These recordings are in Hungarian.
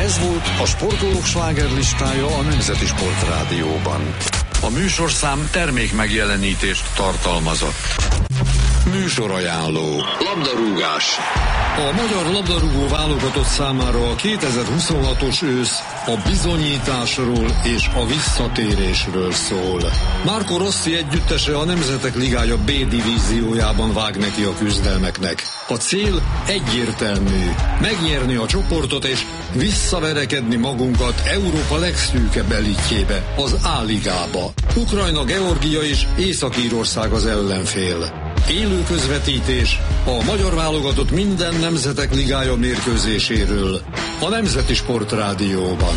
Ez volt a sportolók slágerlistája a Nemzeti Sportrádióban. A műsorszám termék megjelenítést tartalmazott. Műsorajánló. Labdarúgás. A magyar labdarúgó válogatott számára a 2026-os ősz a bizonyításról és a visszatérésről szól. Marco Rossi együttese a Nemzetek Ligája B divíziójában vág neki a küzdelmeknek. A cél egyértelmű: megnyerni a csoportot és visszaverekedni magunkat Európa legszűkebb elitjébe, az A-ligába. Ukrajna, Georgia és Észak-Írország az ellenfél. Élő közvetítés a magyar válogatott minden Nemzetek Ligája mérkőzéséről a Nemzeti Sportrádióban.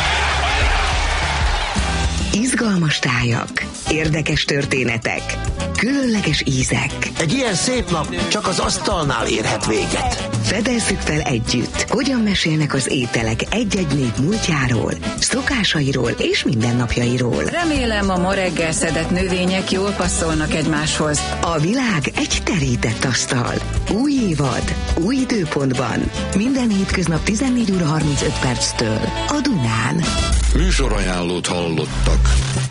Izgalmas tájak, érdekes történetek, különleges ízek. Egy ilyen szép nap csak az asztalnál érhet véget. Fedezzük fel együtt, hogyan mesélnek az ételek egy-egy nép múltjáról, szokásairól és mindennapjairól. Remélem, a ma reggel szedett növények jól passzolnak egymáshoz. A világ egy terített asztal. Új évad, új időpontban. Minden hétköznap 14 óra 35 perctől a Dunán. Műsorajánlót hallottak.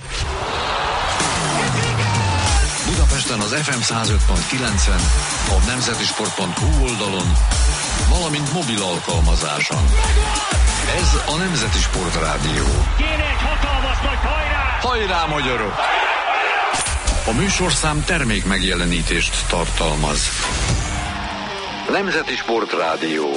Budapesten az FM 105.9-en, a nemzetisport.hu oldalon, valamint mobil alkalmazáson. Ez a Nemzeti Sportrádió. Kéne egy hatalmas nagy hajrá! Hajrá, magyarok! A műsorszám termék megjelenítést tartalmaz. Nemzeti Sportrádió.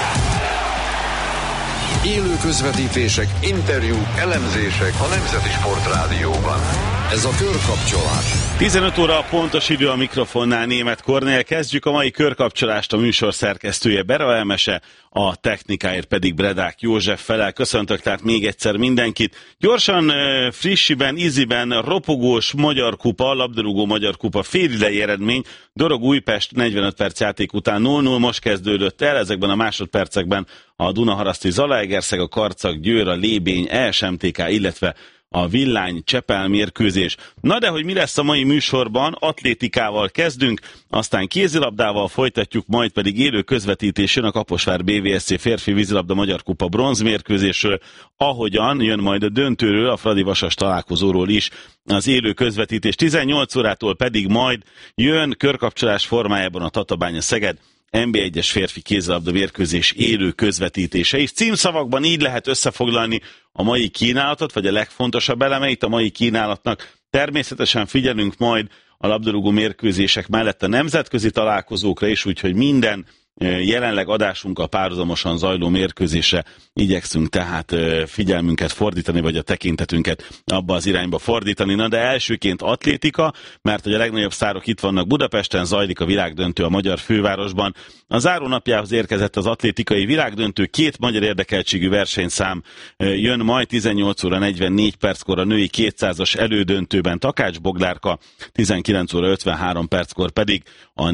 Élő közvetítések, interjúk, elemzések a Nemzeti Sportrádióban. Ez a körkapcsolás. 15 óra a pontos idő, a mikrofonnál Németh Kornél. Kezdjük a mai körkapcsolást, a műsor szerkesztője Bera Elmese, a technikáért pedig Bredák József felel. Köszöntök tehát még egyszer mindenkit. Gyorsan, frissiben, íziben, ropogós Magyar Kupa, labdarúgó Magyar Kupa félidei eredmény. Dorog Újpest 45 perc játék után 0-0 most kezdődött el, ezekben a másodpercekben a Dunaharaszti Zalaegerszeg, a Karcag Győr, a Lébény, ESMTK, illetve a Villány Csepel mérkőzés. Na de hogy mi lesz a mai műsorban? Atlétikával kezdünk, aztán kézilabdával folytatjuk, majd pedig élő közvetítésén a Kaposvár BVSC férfi vízilabda Magyar Kupa bronzmérkőzésről, ahogyan jön majd a döntőről, a Fradi Vasas találkozóról is az élő közvetítés. 18 órától pedig majd jön körkapcsolás formájában a Tatabánya Szeged NB1-es férfi kézilabda mérkőzés élő közvetítése is. Címszavakban így lehet összefoglalni a mai kínálatot, vagy a legfontosabb elemeit a mai kínálatnak. Természetesen figyelünk majd a labdarúgó mérkőzések mellett a nemzetközi találkozókra is, úgyhogy minden jelenleg adásunkkal párhuzamosan zajló mérkőzésre igyekszünk tehát figyelmünket fordítani, vagy a tekintetünket abba az irányba fordítani. Na de elsőként atlétika, mert hogy a legnagyobb sztárok itt vannak Budapesten, zajlik a világdöntő a magyar fővárosban. A zárónapjához érkezett az atlétikai világdöntő, 2 magyar érdekeltségű versenyszám jön majd 18 óra 44 perckor a női 200-as elődöntőben Takács Boglárka, 19 óra 53 perckor pedig a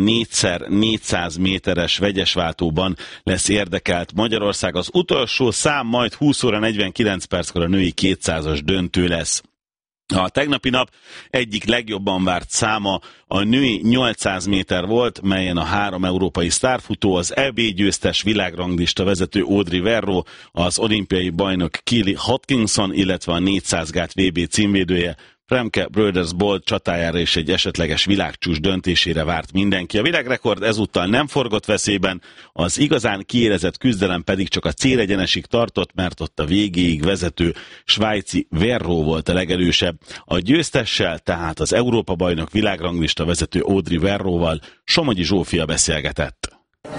4x400 méteres vegyesváltóban lesz érdekelt Magyarország. Az utolsó szám majd 20 óra 49 perckor a női 200-as döntő lesz. A tegnapi nap egyik legjobban várt száma a női 800 méter volt, melyen a 3 európai sztárfutó, az EB győztes világranglista vezető Audrey Verro, az olimpiai bajnok Keely Hodkinson, illetve a 400 gát VB címvédője Femke Brothers-Bolt csatájára és egy esetleges világcsúcs döntésére várt mindenki. A világrekord ezúttal nem forgott veszélyben, az igazán kiélezett küzdelem pedig csak a célegyenesig tartott, mert ott a végéig vezető svájci Verro volt a legerősebb. A győztessel, tehát az Európa-bajnok világranglista vezető Audrey Verroval Somogyi Zsófia beszélgetett.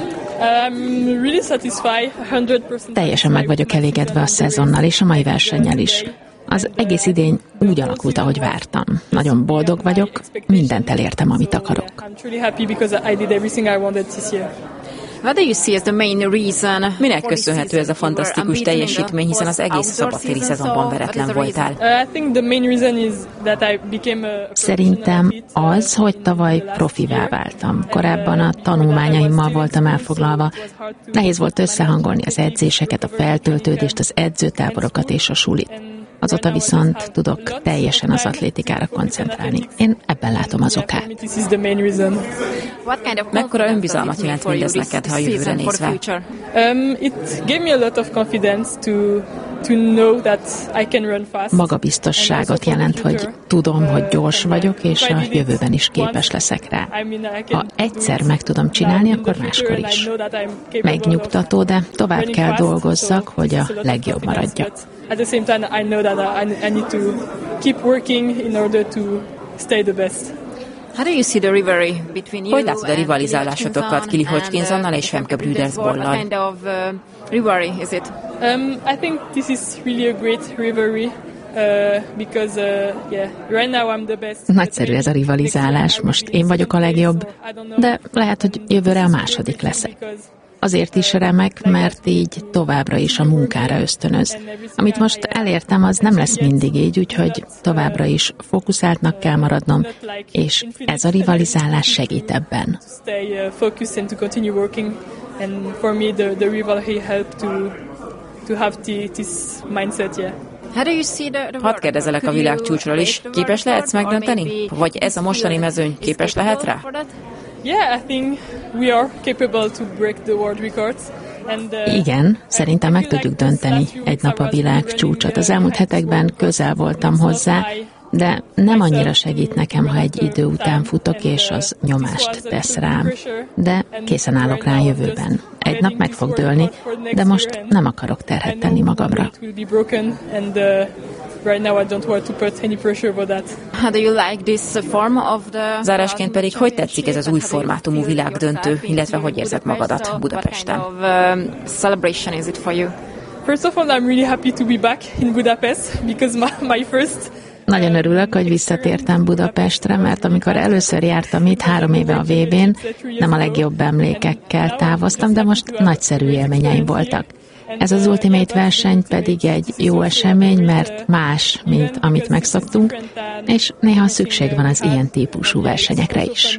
Teljesen meg vagyok elégedve a szezonnal és a mai versennyel is. Az egész idény úgy alakult, ahogy vártam. Nagyon boldog vagyok, mindent elértem, amit akarok. Minek köszönhető ez a fantasztikus teljesítmény, hiszen az egész szabadtéri szezonban veretlen voltál? Szerintem az, hogy tavaly profivá váltam. Korábban a tanulmányaimmal voltam elfoglalva. Nehéz volt összehangolni az edzéseket, a feltöltődést, az edzőtáborokat és a sulit. Azóta viszont tudok teljesen az atlétikára koncentrálni. Én ebben látom az okát. Mekkora önbizalmat jelent mindez neked, ha a jövőre nézve? It gave me a lot of confidence to know that I can run fast. Magabiztosságot jelent, hogy tudom, hogy gyors vagyok, és a jövőben is képes leszek rá. Ha egyszer meg tudom csinálni, akkor máskor is. Megnyugtató, de tovább kell dolgozzak, hogy a legjobb maradjak. At the same time, I know that I need to keep working in order to stay the best. Hogy látod a rivalizálásotokat Kili Hodgkinsonnal és Femke Brüdersbollal? I think this is really a great rivalry. Right now I'm the best. Nagyszerű ez a rivalizálás, most én vagyok a legjobb, de lehet, hogy jövőre a második leszek. Azért is remek, mert így továbbra is a munkára ösztönöz. Amit most elértem, az nem lesz mindig így, úgyhogy továbbra is fókuszáltnak kell maradnom, és ez a rivalizálás segít ebben. Hadd kérdezelek a világcsúcsról is. Képes lehetsz megdönteni? Vagy ez a mostani mezőny képes lehet rá? Yeah, I think we are capable to break the world records. Igen, szerintem meg tudjuk dönteni egy nap a világcsúcsot. Az elmúlt hetekben közel voltam hozzá, de nem annyira segít nekem, ha egy idő után futok, és az nyomást tesz rám. De készen állok rá a jövőben. Egy nap meg fog dőlni, de most nem akarok terhet tenni magamra. Zárásként pedig, hogy tetszik ez az új formátumú világdöntő, illetve hogy érzed magadat Budapesten? First of all, I'm really happy to be back in Budapest because my first Nagyon örülök, hogy visszatértem Budapestre, mert amikor először jártam itt 3 éve a VB-n, nem a legjobb emlékekkel távoztam, de most nagyszerű élményeim voltak. Ez az Ultimate verseny pedig egy jó esemény, mert más, mint amit megszoktunk, és néha szükség van az ilyen típusú versenyekre is.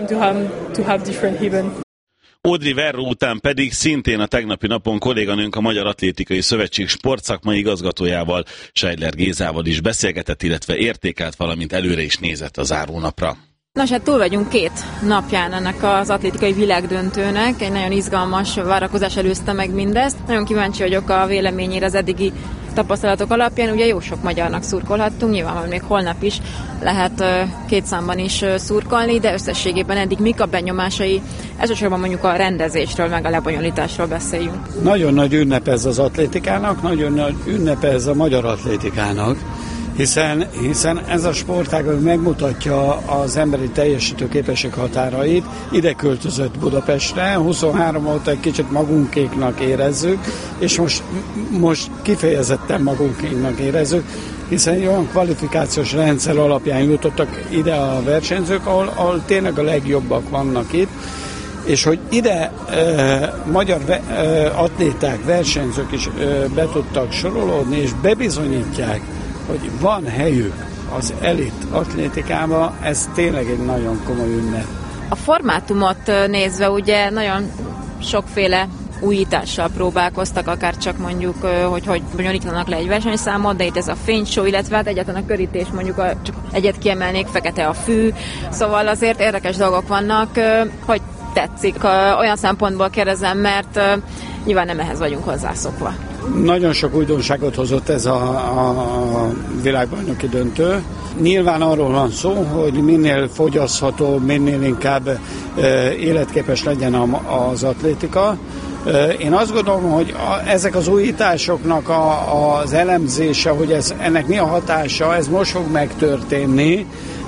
Audrey Verro után pedig szintén a tegnapi napon kolléganőnk a Magyar Atlétikai Szövetség sportszakmai igazgatójával, Seidler Gézával is beszélgetett, illetve értékelt, valamint előre is nézett a zárónapra. Nos, hát túl vagyunk 2 napján ennek az atlétikai világdöntőnek, egy nagyon izgalmas várakozás előzte meg mindezt. Nagyon kíváncsi vagyok a véleményére az eddigi tapasztalatok alapján. Ugye jó sok magyarnak szurkolhattunk, nyilván még holnap is lehet 2 számban is szurkolni, de összességében eddig mik a benyomásai, elsősorban mondjuk a rendezésről, meg a lebonyolításról beszéljünk. Nagyon nagy ünnep ez az atlétikának, nagyon nagy ünnep ez a magyar atlétikának, hiszen ez a sportág megmutatja az emberi teljesítő képesség határait. Ide költözött Budapestre, 23 óta egy kicsit magunkéknak érezzük, és most kifejezetten magunkéknak érezzük, hiszen olyan kvalifikációs rendszer alapján jutottak ide a versenyzők, ahol tényleg a legjobbak vannak itt, és hogy ide magyar atléták, versenyzők is be tudtak sorolódni, és bebizonyítják, hogy van helyük az elit atlétikában, ez tényleg egy nagyon komoly ünnep. A formátumot nézve ugye nagyon sokféle újítással próbálkoztak, akár csak mondjuk, hogy bonyolítanak le egy versenyszámot, de itt ez a fényshow, illetve hát egyáltalán a körítés, mondjuk csak egyet kiemelnék, fekete a fű, szóval azért érdekes dolgok vannak. Hogy tetszik? Olyan szempontból kérdezem, mert nyilván nem ehhez vagyunk hozzászokva. Nagyon sok újdonságot hozott ez a világbajnoki döntő. Nyilván arról van szó, hogy minél fogyasztható, minél inkább életképes legyen az atlétika. Én azt gondolom, hogy ezek az újításoknak az elemzése, hogy ennek mi a hatása, ez most fog megtörténni.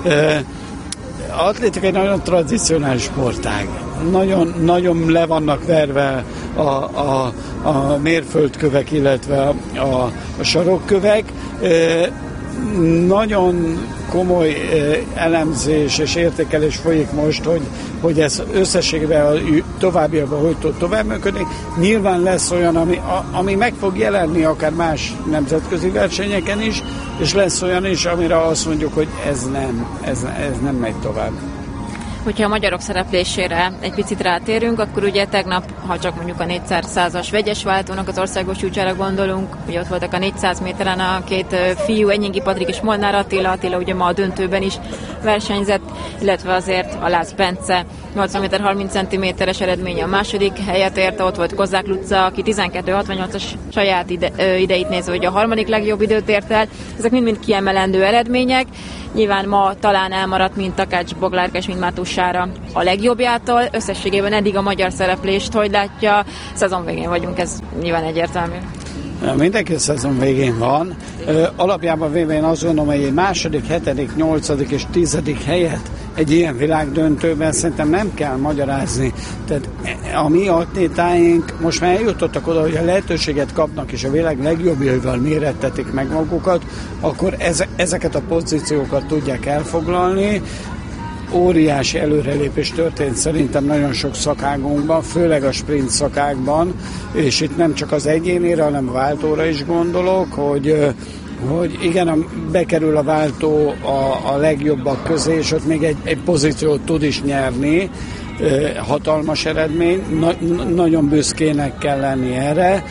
Atlétika egy nagyon tradicionális sportág. Nagyon le vannak verve a mérföldkövek, illetve a sarokkövek. Nagyon komoly elemzés és értékelés folyik most, hogy ez összességében a továbbiakban hogy tud tovább működni. Nyilván lesz olyan, ami meg fog jelenni akár más nemzetközi versenyeken is, és lesz olyan is, amire azt mondjuk, hogy ez nem megy tovább. Hogyha a magyarok szereplésére egy picit rátérünk, akkor ugye tegnap, ha csak mondjuk a 4x100-as vegyes váltónak az országos csúcsára gondolunk, ugye ott voltak a 400 méteren a két fiú, Enyingi Patrik és Molnár Attila ugye ma a döntőben is versenyzett, illetve azért a Lász Bence 80 méter 30 cm-es eredménye a második helyet érte, ott volt Kozák Luca, aki 12.68-as saját ideit nézve, hogy a harmadik legjobb időt ért el. Ezek mind-mind kiemelendő eredmények. Nyilván ma talán elmaradt mind Takács Boglárka és mind Mátusára a legjobbjától. Összességében eddig a magyar szereplést, hogy látja, szezon végén vagyunk, ez nyilván egyértelmű. Mindenki szezon végén van. Alapjában véve én azt gondolom, hogy egy második, 7., 8. és 10. helyet egy ilyen világdöntőben szerintem nem kell magyarázni. Tehát a mi atlétáink most már eljutottak oda, hogy a lehetőséget kapnak, és a világ legjobbjaival mérettetik meg magukat, akkor ezeket a pozíciókat tudják elfoglalni. Óriási előrelépés történt szerintem nagyon sok szakágunkban, főleg a sprint szakákban, és itt nem csak az egyénére, hanem a váltóra is gondolok, hogy igen, bekerül a váltó a legjobbak közé, és ott még egy pozíciót tud is nyerni, hatalmas eredmény, nagyon büszkének kell lenni erre.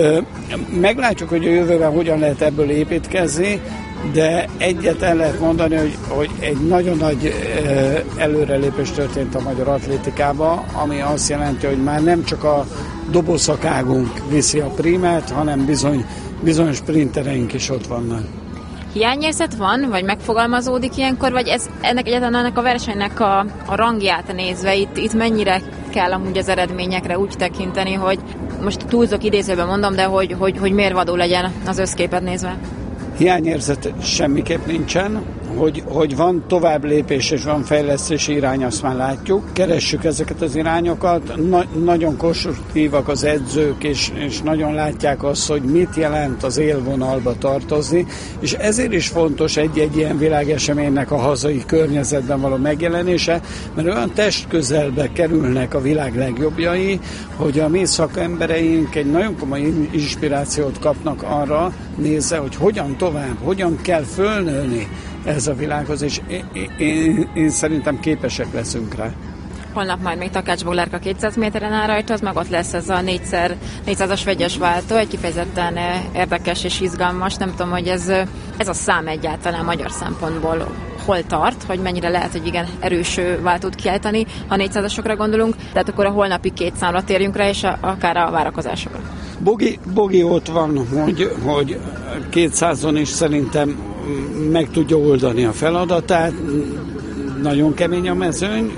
Meglátjuk, hogy a jövőben hogyan lehet ebből építkezni, de egyet el lehet mondani, hogy egy nagyon nagy előrelépés történt a magyar atlétikában, ami azt jelenti, hogy már nem csak a dobószakágunk viszi a prímet, hanem bizony sprintereink is ott vannak. Hiányérzet van, vagy megfogalmazódik ilyenkor, vagy ennek a versenynek a rangját nézve itt mennyire kell amúgy az eredményekre úgy tekinteni, hogy most túlzok idézőben mondom, de hogy mérvadó legyen az összképet nézve? Hiányérzet semmiképp nincsen, hogy van tovább lépés és van fejlesztési irány, azt már látjuk. Keressük ezeket az irányokat, nagyon konstruktívak az edzők, és nagyon látják azt, hogy mit jelent az élvonalba tartozni, és ezért is fontos egy ilyen világeseménynek a hazai környezetben való megjelenése, mert olyan testközelbe kerülnek a világ legjobbjai, hogy a mi szakembereink egy nagyon komoly inspirációt kapnak arra nézve, hogy hogyan tovább, hogyan kell fölnőni ez a világhoz, és én szerintem képesek leszünk rá. Holnap majd még Takács Boglárka 200 méteren áll rajta, az meg ott lesz ez a 4x400-as vegyes váltó, egy kifejezetten érdekes és izgalmas. Nem tudom, hogy ez a szám egyáltalán magyar szempontból hol tart, hogy mennyire lehet, hogy igen erős váltót kiállítani, ha 400-asokra gondolunk, tehát akkor a holnapi két számra térjünk rá, és akár a várakozásokra. Bogi ott van, hogy 200-on is szerintem meg tudja oldani a feladatát, nagyon kemény a mezőny,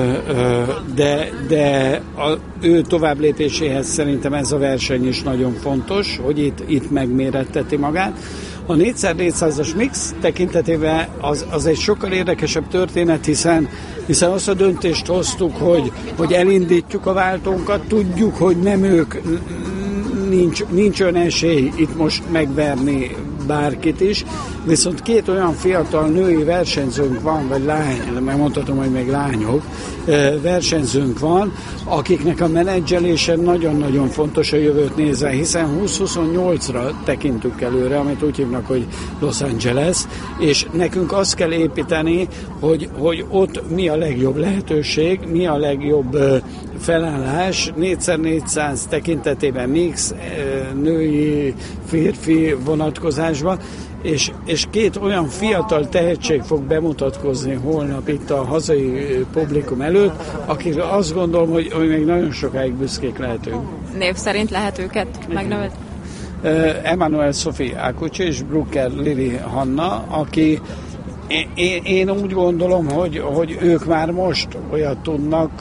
de ő tovább lépéséhez szerintem ez a verseny is nagyon fontos, hogy itt megméretteti magát. A 4x400-as mix tekintetében az egy sokkal érdekesebb történet, hiszen azt a döntést hoztuk, hogy elindítjuk a váltónkat, tudjuk, hogy nem ők, nincs olyan esély itt most megverni bárkit is, viszont két olyan fiatal női versenyzőnk van, vagy megmondhatom, hogy még lányok, versenyzőnk van, akiknek a menedzselése nagyon-nagyon fontos a jövőt nézve, hiszen 2028-ra tekintünk előre, amit úgy hívnak, hogy Los Angeles, és nekünk azt kell építeni, hogy ott mi a legjobb lehetőség, mi a legjobb felállás, 4x400 tekintetében mix, női, férfi vonatkozásban, és két olyan fiatal tehetség fog bemutatkozni holnap itt a hazai publikum előtt, akikre azt gondolom, hogy még nagyon sokáig büszkék lehetünk. Név szerint lehet őket megnevezni? Emmanuel Sophie Ákucsi és Brucker Lili Hanna, aki én úgy gondolom, hogy ők már most olyat tudnak,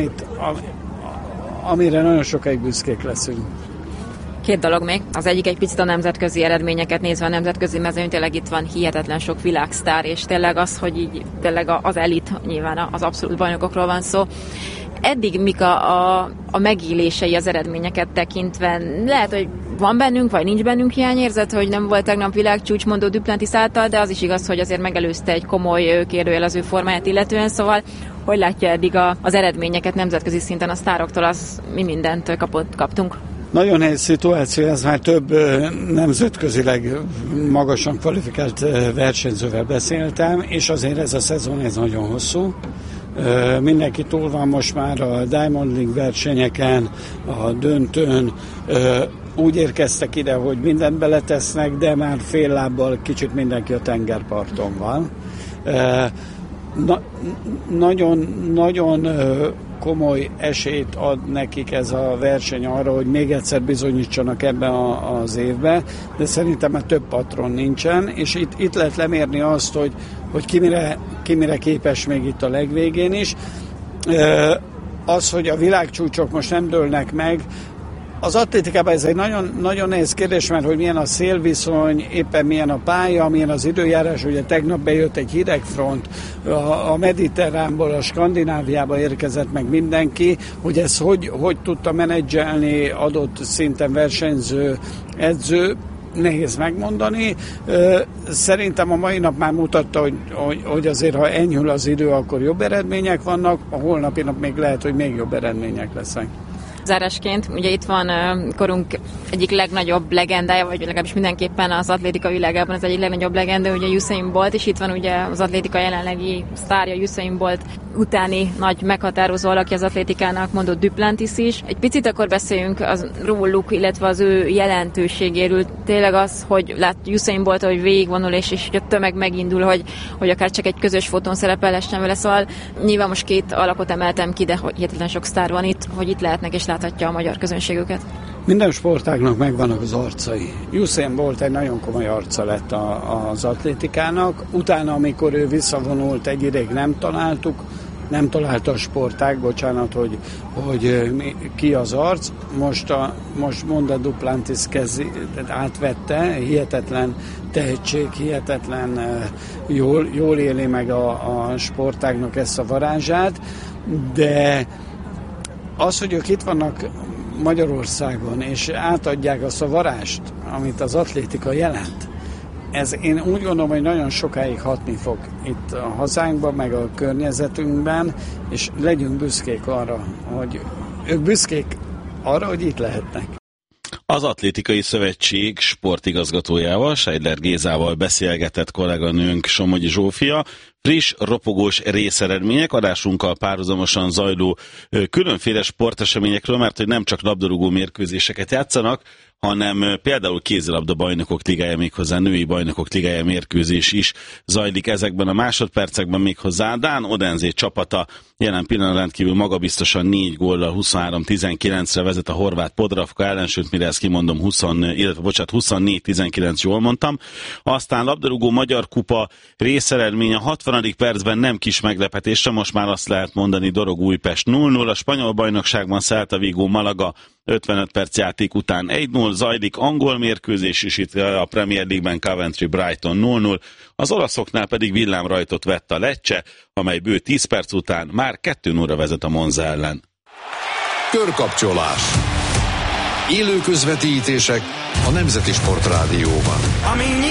amire nagyon sokáig büszkék leszünk. Két dolog még. Az egyik egy picit a nemzetközi eredményeket nézve, a nemzetközi mezőny, tényleg itt van hihetetlen sok világsztár, és tényleg az, hogy így tényleg az elit, nyilván az abszolút bajnokokról van szó. Eddig mik a megélései az eredményeket tekintve? Lehet, hogy van bennünk, vagy nincs bennünk hiányérzet, hogy nem volt tegnap világcsúcsmondó Duplantis által, de az is igaz, hogy azért megelőzte egy komoly kérdőjelező formáját illetően, szóval hogy látja eddig az eredményeket nemzetközi szinten a sztároktól, az mi mindent kaptunk? Nagyon nehéz szituáció, ez már több nemzetközileg magasan kvalifikált versenyzővel beszéltem, és azért ez a szezon ez nagyon hosszú. Mindenki túl van most már a Diamond League versenyeken, a döntőn. Úgy érkeztek ide, hogy mindent beletesznek, de már fél lábbal kicsit mindenki a tengerparton van. Nagyon komoly esélyt ad nekik ez a verseny arra, hogy még egyszer bizonyítsanak ebben az évben, de szerintem már több patron nincsen, és itt lehet lemérni azt, hogy ki mire képes még itt a legvégén is. Az, hogy a világcsúcsok most nem dőlnek meg, az atlétikában ez egy nagyon, nagyon nehéz kérdés, mert hogy milyen a szélviszony, éppen milyen a pálya, milyen az időjárás. Ugye tegnap bejött egy hidegfront, a Mediterránból, a Skandináviába érkezett meg mindenki, hogy ez hogy tudta menedzselni adott szinten versenyző edző, nehéz megmondani. Szerintem a mai nap már mutatta, hogy azért, ha enyhül az idő, akkor jobb eredmények vannak, a holnapi nap még lehet, hogy még jobb eredmények lesznek. Zárásként, ugye itt van korunk egyik legnagyobb legendája, vagy legalábbis mindenképpen az atlétika világában az egyik legnagyobb legenda, ugye Usain Bolt, és itt van ugye az atlétika jelenlegi sztárja, Usain Bolt utáni nagy meghatározó alakja az atlétikának, mondott Duplantis is. Egy picit akkor beszéljünk róluk, illetve az ő jelentőségéről. Tényleg az, hogy lát Usain Bolt, hogy végigvonul, és a tömeg megindul, hogy akár csak egy közös fotón szerepelhessen vele, szóval nyilván most két alakot emeltem ki, de hogy hihetetlen sok sztár van itt, hogy itt lehetnek és láthatja a magyar közönségüket. Minden sportágnak megvannak az arcai. Usain Bolt egy nagyon komoly arca lett az atlétikának. Utána, amikor ő visszavonult, egy ideig nem találta a sportág, bocsánat, hogy ki az arc. Most Monda Duplantis átvette, hihetetlen tehetség, hihetetlen jól éli meg a sportágnak ezt a varázsát, de az, hogy ők itt vannak Magyarországon, és átadják azt a varást, amit az atlétika jelent, ez én úgy gondolom, hogy nagyon sokáig hatni fog itt a hazánkban, meg a környezetünkben, és legyünk büszkék arra, hogy ők büszkék arra, hogy itt lehetnek. Az Atlétikai Szövetség sportigazgatójával, Seidler Gézával beszélgetett kolléganőnk Somogyi Zsófia. Friss, ropogós részeredmények, adásunkkal párhuzamosan zajló különféle sporteseményekről, mert hogy nem csak labdarúgó mérkőzéseket játszanak, hanem például kézilabda bajnokok ligája, méghozzá női bajnokok ligája mérkőzés is zajlik ezekben a másodpercekben, méghozzá Dán Odense csapata jelen pillanatban rendkívül magabiztosan 4 góllal 23-19-re vezet a horvát Podravka ellen, sőt, mire ezt kimondom, 24-19, jól mondtam. Aztán labdarúgó Magyar Kupa részeredmény a 60. percben nem kis meglepetésre, most már azt lehet mondani, Dorog Újpest 0-0, a spanyol bajnokságban Celta Vigo Malaga 55 perc játék után 1-0, zajlik angol mérkőzés is, itt a Premier League-ben Coventry Brighton 0-0, az olaszoknál pedig villámrajtot vett a Lecce, amely bő 10 perc után már 2-0-ra vezet a Monza ellen. Körkapcsolás. Élő közvetítések a Nemzeti Sportrádióban.